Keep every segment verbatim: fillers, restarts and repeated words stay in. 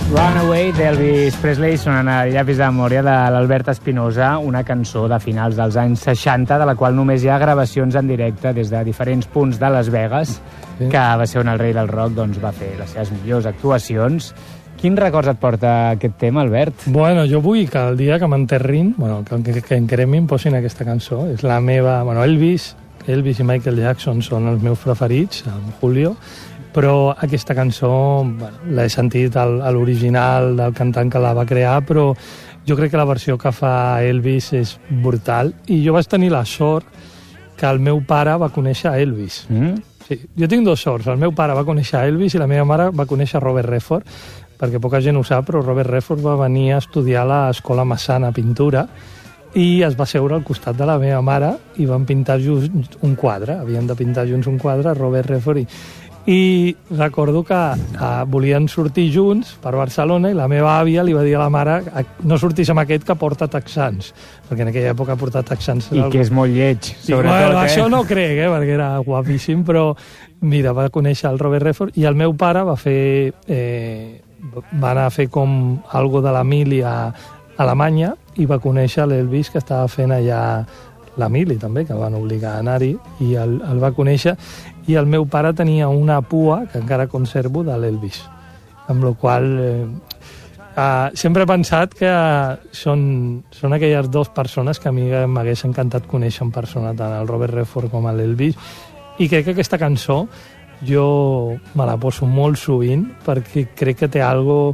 Runaway d'Elvis Presley sonant al llapis de memòria de l'Albert Espinosa, una cançó de finals dels anys seixanta, de la qual només hi ha gravacions en directe des de diferents punts de Las Vegas, sí. Que va ser on el rei del rock doncs, va fer les seves millors actuacions. Quins records et porta aquest tema, Albert? Bueno, jo vull que el dia que m'enterrin, bueno, que, que, que en cremin posin aquesta cançó. És la meva... Bueno, Elvis, Elvis i Michael Jackson són els meus preferits, amb Julio, però aquesta cançó bueno, l'he sentit a l'original del cantant que la va crear, però jo crec que la versió que fa Elvis és brutal. I jo vaig tenir la sort que el meu pare va conèixer Elvis. Mm? Sí, jo tinc dos sorts. El meu pare va conèixer Elvis i la meva mare va conèixer Robert Redford, perquè poca gent ho sap, però Robert Redford va venir a estudiar a l'Escola Massana Pintura i es va seure al costat de la meva mare i van pintar junts un quadre. Havien de pintar junts un quadre, Robert Redford i... I recordo que eh, volien sortir junts per Barcelona i la meva àvia li va dir a la mare no sortís amb aquest que porta texans, perquè en aquella època portar texans... I que és molt lleig, sobretot, bueno, eh? Això no ho crec, eh, perquè era guapíssim, però mira, va conèixer el Robert Redford i el meu pare va fer... Eh, va anar a fer com algo de la mili a Alemanya i va conèixer l'Elvis que estava fent allà la mili també, que van obligar a anar-hi i el, el va conèixer i el meu pare tenia una pua que encara conservo de l'Elvis, amb la qual eh, eh, sempre he pensat que són, són aquelles dues persones que a mi m'hagués encantat conèixer en persona, tant el Robert Redford com l'Elvis, i crec que aquesta cançó jo me la poso molt sovint perquè crec que té algo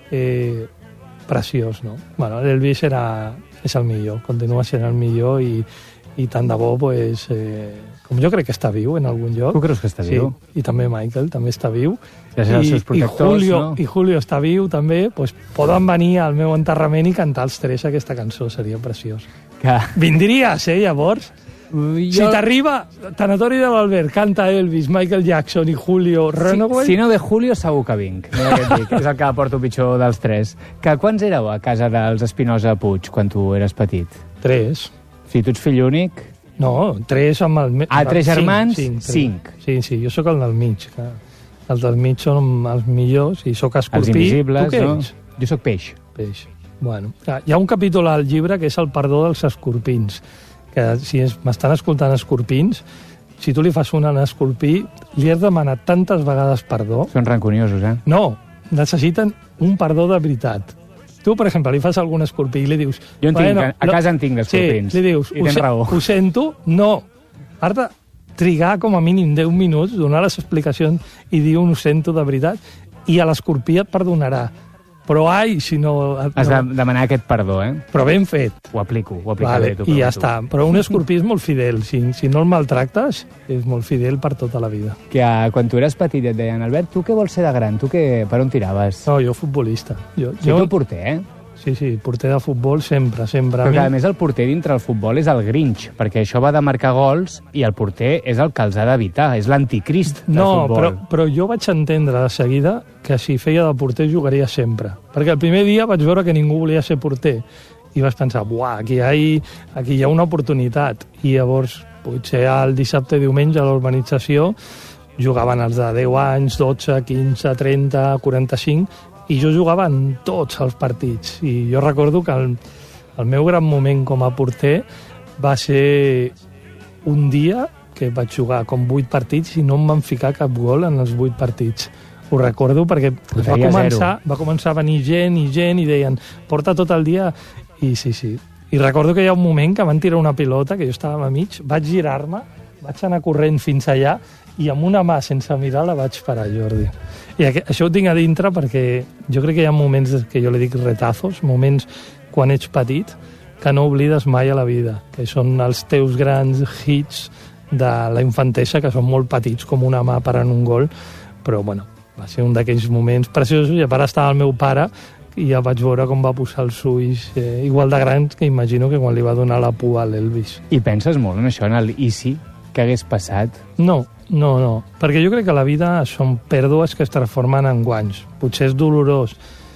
eh, preciós, no? Bueno, l'Elvis era, és el millor, continua sent el millor i, i tant de bo, pues, eh, com jo crec que està viu en algun lloc. Tu creus que està viu? Sí, i també Michael, també està viu. Gràcies als seus protectors, I Julio, no? I Julio està viu també, pues, poden venir al meu enterrament i cantar els tres aquesta cançó, seria preciós. Que... Vindries, eh, llavors? Jo... Si t'arriba Tanatori de l'Albert, canta Elvis, Michael Jackson i Julio, Runaway... Si, si no ve Julio, segur que vinc. Mira què et dic, és el que porto pitjor dels tres. Que quants éreu a casa dels Espinosa Puig quan tu eres petit? Tres. Si tu ets fill únic... No, tres amb el... Ah, tres germans? Cinc. Cinc. Sí, sí, jo sóc el del mig. Que els del mig són els millors i sóc escorpí. Els invisibles, tu què no? ets? Jo sóc peix. Peix. Bueno, hi ha un capítol al llibre que és el perdó dels escorpins, que si es, m'estan escoltant escorpins, si tu li fas un an escorpí, li has demanat tantes vegades perdó... Són rancuniosos, eh? No, necessiten un perdó de veritat. Tu, per exemple, li fas algun escorpí i li dius... Jo en tinc, bueno, a casa en tinc d'escorpins. Sí, li dius, i tens raó. Ho sento? No. Has de trigar com a mínim deu minuts, donar les explicacions i dir un ho sento de veritat, i a l'escorpí et perdonarà. Però ai, si no... Has de demanar aquest perdó, eh? Però ben fet. Ho aplico, ho aplicaré. Vale, i ja tu. Està. Però un escorpí és molt fidel. Si, si no el maltractes, és molt fidel per tota la vida. Que uh, quan tu eres petit et deien, Albert, tu què vols ser de gran? Tu què, per on tiraves? No, jo futbolista. Jo, sí, jo... tu porter, eh? Sí, sí, porter de futbol sempre, sempre. Però que, a més, el porter dintre el futbol és el Grinch, perquè això va de marcar gols i el porter és el que els ha d'evitar, és l'anticrist del no, futbol. Però, però jo vaig entendre de seguida que si feia de porter jugaria sempre. Perquè el primer dia vaig veure que ningú volia ser porter i vaig pensar, buah, aquí hi ha, aquí hi ha una oportunitat. I llavors, potser el dissabte i diumenge a l'urbanització jugaven els de deu anys, dotze, quinze, trenta, quaranta-cinc, i jo jugava en tots els partits. I jo recordo que el, el meu gran moment com a porter va ser un dia que vaig jugar com vuit partits i no em van ficar cap gol en els vuit partits. Ho recordo perquè va començar, va començar a venir gent i gent i deien, porta tot el dia... I sí, sí. I recordo que hi ha un moment que van tirar una pilota, que jo estava a mig, vaig girar-me, vaig anar corrent fins allà i amb una mà, sense mirar, la vaig parar, Jordi. I això ho tinc a dintre perquè jo crec que hi ha moments que jo li dic retazos, moments quan ets petit, que no oblides mai a la vida, que són els teus grans hits de la infantesa, que són molt petits, com una mà parant un gol, però, bueno, va ser un d'aquells moments preciosos, i a part estava el meu pare, i ja vaig veure com va posar els ulls eh, igual de grans que imagino que quan li va donar la pua a l'Elvis. I penses molt en això, en el i si que hagués passat? No, no, no, perquè jo crec que la vida són pèrdues que es transformen en guanys. Potser és dolorós,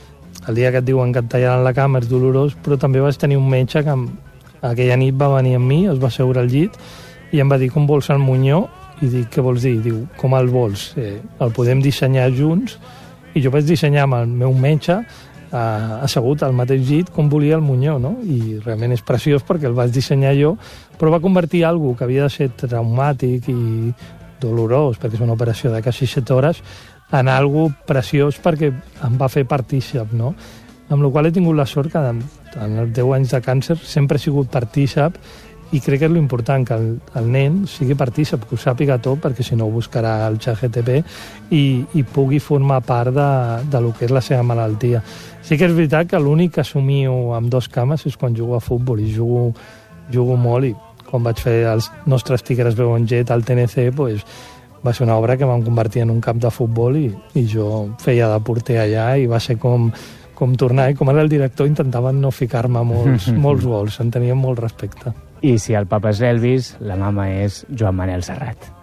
el dia que et diuen que et tallaran la cama és dolorós, però també vaig tenir un metge que aquella nit va venir amb mi, es va asseure al llit i em va dir, com vols el monyó? I dic, què vols dir? Diu, com el vols? Eh, el podem dissenyar junts I jo vaig dissenyar amb el meu metge uh, assegut al mateix llit com volia el Muñó, no? I realment és preciós perquè el vaig dissenyar jo, però va convertir algo que havia de ser traumàtic i dolorós, perquè és una operació de quasi set hores, en algo preciós perquè em va fer partícip, no? Amb la qual he tingut la sort que en els deu anys de càncer sempre he sigut partícip i crec que és l'important, que el, el nen sigui partícip, que ho sàpiga tot, perquè si no ho buscarà el xat G P T i, i pugui formar part de, de lo que és la seva malaltia. Sí que és veritat que l'únic que assumio amb dos cames és quan jugo a futbol, i jugo, jugo molt, i quan vaig fer els nostres Tigres veuen Jet al T N C, pues, va ser una obra que vam convertir en un camp de futbol i, i jo feia de porter allà i va ser com, com tornar, i com era el director intentaven no ficar-me molts, molts gols, en tenien molt respecte. I si el papa és l'Elvis, la mama és Joan Manel Serrat.